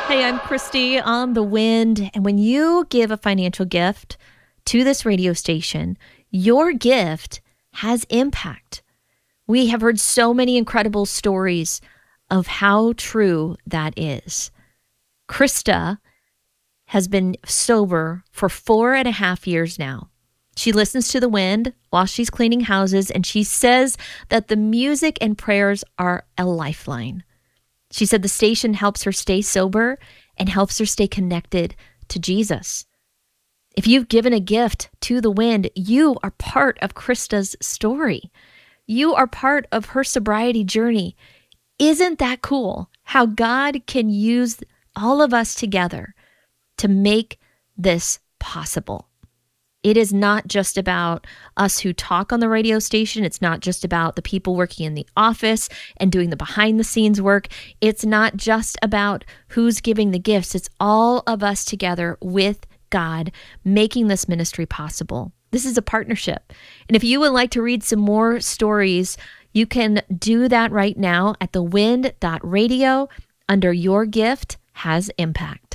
Hey, I'm Christy on The Wind. And when you give a financial gift to this radio station, your gift has impact. We have heard so many incredible stories of how true that is. Krista has been sober for 4.5 years now. She listens to The Wind while she's cleaning houses, and she says that the music and prayers are a lifeline. She said the station helps her stay sober and helps her stay connected to Jesus. If you've given a gift to The Wind, you are part of Krista's story. You are part of her sobriety journey. Isn't that cool? How God can use all of us together to make this possible. It is not just about us who talk on the radio station. It's not just about the people working in the office and doing the behind the scenes work. It's not just about who's giving the gifts. It's all of us together with God making this ministry possible. This is a partnership. And if you would like to read some more stories, you can do that right now at thewind.radio under Your Gift Has Impact.